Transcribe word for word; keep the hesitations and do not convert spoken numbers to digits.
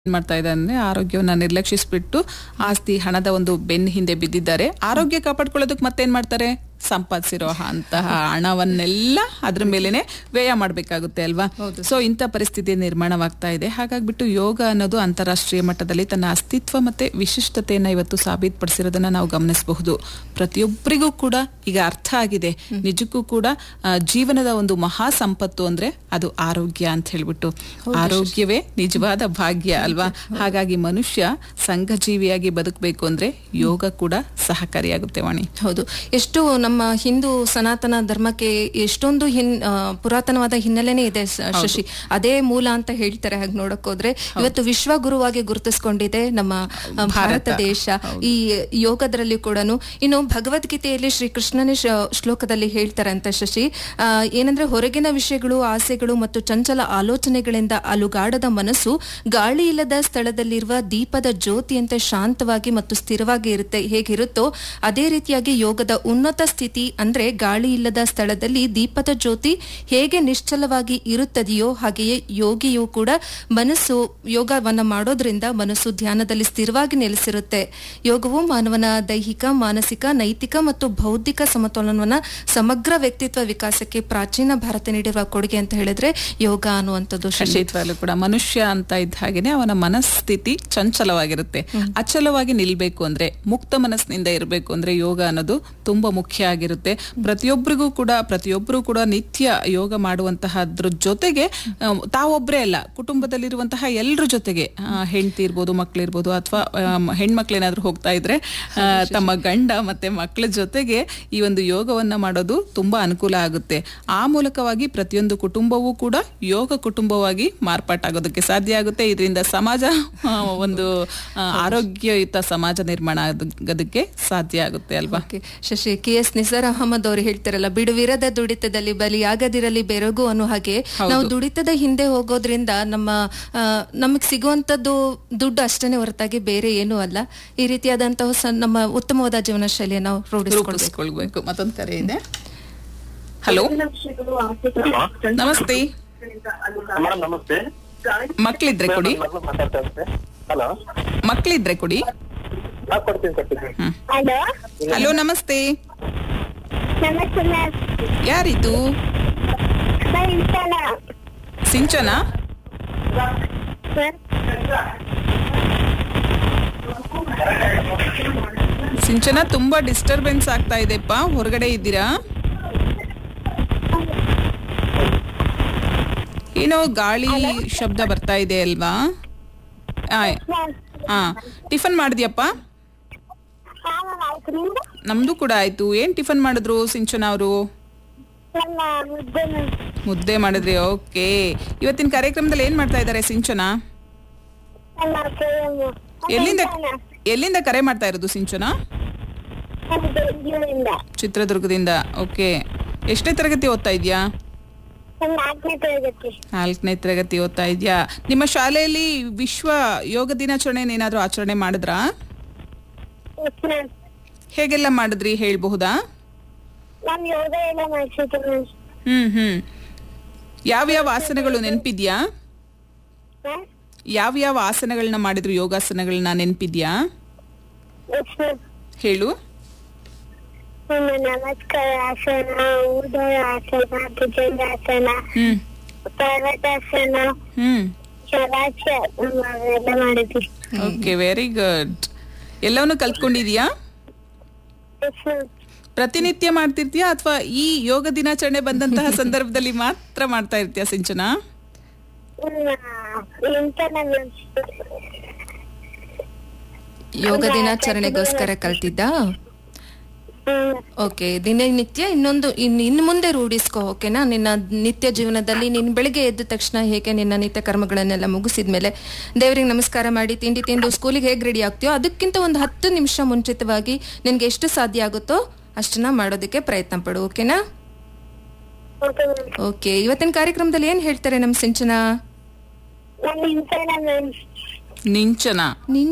ಏನ್ ಮಾಡ್ತಾ ಇದೆ ಅಂದ್ರೆ ಆರೋಗ್ಯವನ್ನ ನಿರ್ಲಕ್ಷಿಸ್ಬಿಟ್ಟು ಆಸ್ತಿ ಹಣದ ಒಂದು ಬೆನ್ನ ಹಿಂದೆ ಬಿದ್ದಿದ್ದಾರೆ. ಆರೋಗ್ಯ ಕಾಪಾಡ್ಕೊಳ್ಳೋದಕ್ಕೆ ಮತ್ತೇನ್ ಮಾಡ್ತಾರೆ, ಸಂಪಾದಿಸಿರೋ ಅಂತಹ ಹಣವನ್ನೆಲ್ಲ ಅದ್ರ ಮೇಲೆನೆ ವ್ಯಯ ಮಾಡ್ಬೇಕಾಗುತ್ತೆ ಅಲ್ವಾ. ಸೊ ಇಂಥ ಪರಿಸ್ಥಿತಿ ನಿರ್ಮಾಣವಾಗ್ತಾ ಇದೆ. ಹಾಗಾಗ್ಬಿಟ್ಟು ಯೋಗ ಅನ್ನೋದು ಅಂತಾರಾಷ್ಟ್ರೀಯ ಮಟ್ಟದಲ್ಲಿ ತನ್ನ ಅಸ್ತಿತ್ವ ಮತ್ತೆ ವಿಶಿಷ್ಟತೆಯನ್ನ ಇವತ್ತು ಸಾಬೀತುಪಡಿಸಿರೋದನ್ನ ನಾವು ಗಮನಿಸಬಹುದು. ಪ್ರತಿಯೊಬ್ಬರಿಗೂ ಕೂಡ ಈಗ ಅರ್ಥ ಆಗಿದೆ, ನಿಜಕ್ಕೂ ಕೂಡ ಜೀವನದ ಒಂದು ಮಹಾ ಸಂಪತ್ತು ಅಂದ್ರೆ ಅದು ಆರೋಗ್ಯ ಅಂತ ಹೇಳ್ಬಿಟ್ಟು. ಆರೋಗ್ಯವೇ ನಿಜವಾದ ಭಾಗ್ಯ ಅಲ್ವಾ. ಹಾಗಾಗಿ ಮನುಷ್ಯ ಸಂಘಜೀವಿಯಾಗಿ ಬದುಕಬೇಕು ಅಂದ್ರೆ ಯೋಗ ಕೂಡ ಸಹಕಾರಿಯಾಗುತ್ತೆ ವಾಣಿ. ಹೌದು, ಎಷ್ಟು ನಮ್ಮ ಹಿಂದೂ ಸನಾತನ ಧರ್ಮಕ್ಕೆ ಎಷ್ಟೊಂದು ಹಿನ್ ಪುರಾತನವಾದ ಹಿನ್ನೆಲೆನೇ ಇದೆ ಶಶಿ. ಅದೇ ಮೂಲ ಅಂತ ಹೇಳ್ತಾರೆ. ಹಾಗೆ ನೋಡಕ್ ಹೋದ್ರೆ ಇವತ್ತು ವಿಶ್ವ ಗುರುವಾಗಿ ಗುರುತಿಸ್ಕೊಂಡಿದೆ ನಮ್ಮ ಭಾರತ ದೇಶ ಈ ಯೋಗದಲ್ಲಿ ಕೂಡ. ಇನ್ನು ಭಗವದ್ಗೀತೆಯಲ್ಲಿ ಶ್ರೀಕೃಷ್ಣನೇ ಶ್ಲೋಕದಲ್ಲಿ ಹೇಳ್ತಾರೆ ಅಂತ ಶಶಿ, ಆ ಏನಂದ್ರೆ ಹೊರಗಿನ ವಿಷಯಗಳು, ಆಸೆಗಳು ಮತ್ತು ಚಂಚಲ ಆಲೋಚನೆಗಳಿಂದ ಅಲುಗಾಡದ ಮನಸ್ಸು ಗಾಳಿ ಇಲ್ಲದ ಸ್ಥಳದಲ್ಲಿರುವ ದೀಪದ ಜ್ಯೋತಿಯಂತೆ ಶಾಂತವಾಗಿ ಮತ್ತು ಸ್ಥಿರವಾಗಿ ಇರುತ್ತೆ. ಹೇಗಿರುತ್ತೋ ಅದೇ ರೀತಿಯಾಗಿ ಯೋಗದ ಉನ್ನತ ಸ್ಥಿತಿ ಅಂದ್ರೆ ಗಾಳಿ ಇಲ್ಲದ ಸ್ಥಳದಲ್ಲಿ ದೀಪದ ಜ್ಯೋತಿ ಹೇಗೆ ನಿಶ್ಚಲವಾಗಿ ಇರುತ್ತದೆಯೋ ಹಾಗೆಯೇ ಯೋಗಿಯೂ ಕೂಡ ಮನಸ್ಸು ಯೋಗವನ್ನ ಮಾಡೋದ್ರಿಂದ ಮನಸ್ಸು ಧ್ಯಾನದಲ್ಲಿ ಸ್ಥಿರವಾಗಿ ನೆಲೆಸಿರುತ್ತೆ. ಯೋಗವು ಮಾನವನ ದೈಹಿಕ, ಮಾನಸಿಕ, ನೈತಿಕ ಮತ್ತು ಬೌದ್ಧಿಕ ಸಮತೋಲನವನ್ನ ಸಮಗ್ರ ವ್ಯಕ್ತಿತ್ವ ವಿಕಾಸಕ್ಕೆ ಪ್ರಾಚೀನ ಭಾರತ ನೀಡಿರುವ ಕೊಡುಗೆ ಅಂತ ಹೇಳಿದ್ರೆ ಯೋಗ ಅನ್ನುವಂಥದ್ದು. ಖಂಡಿತವಾಗ್ಲೂ ಕೂಡ ಮನುಷ್ಯ ಅಂತ ಇದ್ದ ಹಾಗೇನೆ ಅವನ ಮನಸ್ಥಿತಿ ಚಂಚಲವಾಗಿರುತ್ತೆ. ಅಚಲವಾಗಿ ನಿಲ್ಬೇಕು ಅಂದ್ರೆ, ಮುಕ್ತ ಮನಸ್ಸಿನಿಂದ ಇರಬೇಕು ಅಂದ್ರೆ ಯೋಗ ಅನ್ನೋದು ತುಂಬಾ ಮುಖ್ಯ ಆಗಿರುತ್ತೆ. ಪ್ರತಿಯೊಬ್ಬರಿಗೂ ಕೂಡ ಪ್ರತಿಯೊಬ್ಬರು ಕೂಡ ನಿತ್ಯ ಯೋಗ ಮಾಡುವಂತಹದ್ರ ಜೊತೆಗೆ ತಾವೊಬ್ಬರೇ ಅಲ್ಲ, ಕುಟುಂಬದಲ್ಲಿರುವಂತಹ ಎಲ್ಲರ ಜೊತೆಗೆ ಹೆಂಡತಿ ಇರ್ಬೋದು, ಮಕ್ಳಿರ್ಬೋದು, ಅಥವಾ ಹೆಣ್ಮಕ್ಳೇನಾದ್ರೂ ಹೋಗ್ತಾ ಇದ್ರೆ ತಮ್ಮ ಗಂಡ ಮತ್ತೆ ಮಕ್ಕಳ ಜೊತೆಗೆ ಈ ಒಂದು ಯೋಗವನ್ನ ಮಾಡೋದು ತುಂಬಾ ಅನುಕೂಲ ಆಗುತ್ತೆ. ಆ ಮೂಲಕವಾಗಿ ಪ್ರತಿಯೊಂದು ಕುಟುಂಬವೂ ಕೂಡ ಯೋಗ ಕುಟುಂಬವಾಗಿ ಮಾರ್ಪಾಟಾಗೋದಕ್ಕೆ ಸಾಧ್ಯ ಆಗುತ್ತೆ. ಇದರಿಂದ ಸಮಾಜ ಒಂದು ಆರೋಗ್ಯಯುತ ಸಮಾಜ ನಿರ್ಮಾಣ ಆಗೋದಕ್ಕೆ ಸಾಧ್ಯ ಆಗುತ್ತೆ ಅಲ್ವಾ. ಶಶಿ, ಕೆ ಎಸ್ ನಿಸಾರ್ ಅಹಮದ್ ಅವರು ಹೇಳ್ತಾರಲ್ಲ, ಬಿಡುವಿರದ ದುಡಿತದಲ್ಲಿ ಬಲಿಯಾಗದಿರಲಿ ಬೆರಗು ಅನ್ನೋ ಹಾಗೆ ನಾವು ದುಡಿತದ ಹಿಂದೆ ಹೋಗೋದ್ರಿಂದ ನಮ್ಮ ನಮಗ್ ಸಿಗುವಂತದ್ದು ದುಡ್ಡು ಅಷ್ಟೇ ಹೊರತಾಗಿ ಬೇರೆ ಏನೂ ಅಲ್ಲ. ಈ ರೀತಿಯಾದಂತಹ ನಮ್ಮ ಉತ್ತಮವಾದ ಜೀವನ ಶೈಲಿಯನ್ನು ನಾವು ರೂಢಿಸಿಕೊಳ್ಬೇಕು. ಮತ್ತೊಂದು ಕರೆ ಇದೆ. ಹಲೋ, ನಮಸ್ತೆ. ನಮಸ್ತೆ. ಮಕ್ಳಿದ್ರೆ ಕೊಡಿ, ಮಕ್ಳಿದ್ರೆ ಕೊಡಿ. ಹಲೋ, ನಮಸ್ತೆ. ಯಾರಿದು? ಸಿಂಚನಾ? ಸಿಂಚನಾ, ತುಂಬಾ ಡಿಸ್ಟರ್ಬೆನ್ಸ್ ಆಗ್ತಾ ಇದೆಪ್ಪ, ಹೊರಗಡೆ ಇದ್ದೀರಾ? ಏನೋ ಗಾಳಿ ಶಬ್ದ ಬರ್ತಾ ಇದೆ ಅಲ್ವಾ? ಹಾ, ಟಿಫನ್ ಮಾಡಿದ್ಯಪ್ಪ? ನಮ್ದು ಕೂಡ ಆಯ್ತು. ಏನ್ ಟಿಫನ್ ಮಾಡಿದ್ರು ಸಿಂಚನಾ ಅವರು? ಮುದ್ದೆ ಮಾಡಿದ್ರಿ. ಓಕೆ, ಇವತ್ತಿನ ಕಾರ್ಯಕ್ರಮದಲ್ಲಿ ಏನ್ ಮಾಡ್ತಾ ಇದ್ದಾರೆ ಸಿಂಚನಾ? ಎಲ್ಲಿಂದ ಎಲ್ಲಿಂದ ಕರೆ ಮಾಡ್ತಾ ಇರೋದು ಸಿಂಚನಾ? ಚಿತ್ರದುರ್ಗದಿಂದ. ಓಕೆ, ಎಷ್ಟನೇ ತರಗತಿ ಓದ್ತಾ ಇದ್ಯಾ? ನಾಲ್ಕನೇ ತರಗತಿ ಓದ್ತಾ ಇದ್ಯಾ. ನಿಮ್ಮ ಶಾಲೆಯಲ್ಲಿ ವಿಶ್ವ ಯೋಗ ದಿನಾಚರಣೆ ಏನಾದ್ರು ಆಚರಣೆ ಮಾಡಿದ್ರಾ? ಹೇಗೆಲ್ಲ ಮಾಡಿದ್ರಿ, ಹೇಳ್ಬಹುದಾ? ಹ್ಮ್ ಹ್ಮ್ ಯಾವ ಯಾವ ಆಸನಗಳು ನೆನ್ಪಿದ್ಯಾ? ಯಾವ ಯಾವ ಆಸನಗಳನ್ನ ಮಾಡಿದ್ರು, ಯೋಗಾಸನಗಳನ್ನ ನೆನ್ಪಿದ್ಯಾ? ಹೇಳು. ನಮಸ್ಕಾರ ಆಸನ, ಉದಯ ಆಸನ, ಭುಜಂಗಾಸನ, ಪರ್ವತಾಸನ, ಶವಾಸನ ಮಾಡಿದ್ವಿ. Okay, very good. ಎಲ್ಲವನ್ನೂ ಕಲ್ತ್ಕೊಂಡಿದ್ಯಾ? ಪ್ರತಿನಿತ್ಯ ಮಾಡ್ತಿರ್ತೀಯಾ ಅಥವಾ ಈ ಯೋಗ ದಿನಾಚರಣೆ ಬಂದಂತಹ ಸಂದರ್ಭದಲ್ಲಿ ಮಾತ್ರ ಮಾಡ್ತಾ ಇರ್ತೀಯಾ ಸಿಂಚನಾ? ಯೋಗ ದಿನಾಚರಣೆಗೋಸ್ಕರ ಕಲ್ತಿದ್ದ? ಓಕೆ, ದಿನನಿತ್ಯ ಇನ್ನೊಂದು ಇನ್ನು ಮುಂದೆ ರೂಢಿಸ್ಕೋ. ಓಕೆನಾ? ನಿನ್ನ ನಿತ್ಯ ಜೀವನದಲ್ಲಿ ನೀನು ಬೆಳಿಗ್ಗೆ ಎದ್ದ ತಕ್ಷಣ ಹೇಗೆ ನಿನ್ನ ನಿತ್ಯ ಕರ್ಮಗಳನ್ನೆಲ್ಲ ಮುಗಿಸಿದ್ಮೇಲೆ ದೇವರಿಗೆ ನಮಸ್ಕಾರ ಮಾಡಿ ತಿಂಡಿ ತಿಂದು ಸ್ಕೂಲಿಗೆ ಹೇಗೆ ರೆಡಿ ಆಗ್ತೀಯೋ ಅದಕ್ಕಿಂತ ಒಂದು ಹತ್ತು ನಿಮಿಷ ಮುಂಚಿತವಾಗಿ ನಿನ್ಗೆ ಎಷ್ಟು ಸಾಧ್ಯ ಆಗುತ್ತೋ ಅಷ್ಟನ್ನ ಮಾಡೋದಕ್ಕೆ ಪ್ರಯತ್ನ ಪಡು. ಓಕೆನಾ? ಓಕೆ, ಇವತ್ತಿನ ಕಾರ್ಯಕ್ರಮದಲ್ಲಿ ಏನ್ ಹೇಳ್ತಾರೆ ನಮ್ ಸಿಂಚನಾ? ನಿಂಚನಾ